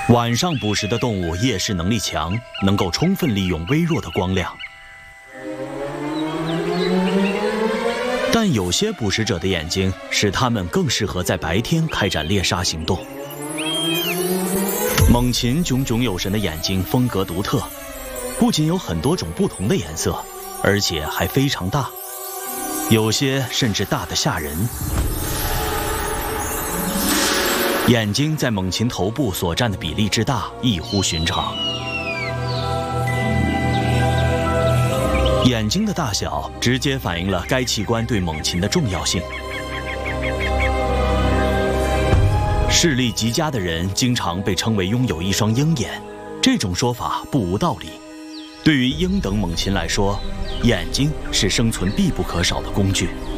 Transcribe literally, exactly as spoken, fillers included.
晚上捕食的动物夜视能力强，能够充分利用微弱的光亮。但有些捕食者的眼睛使它们更适合在白天开展猎杀行动。猛禽炯炯有神的眼睛风格独特，不仅有很多种不同的颜色，而且还非常大，有些甚至大得吓人。眼睛在猛禽头部所占的比例之大，异乎寻常。眼睛的大小直接反映了该器官对猛禽的重要性。视力极佳的人经常被称为拥有一双鹰眼，这种说法不无道理。对于鹰等猛禽来说，眼睛是生存必不可少的工具。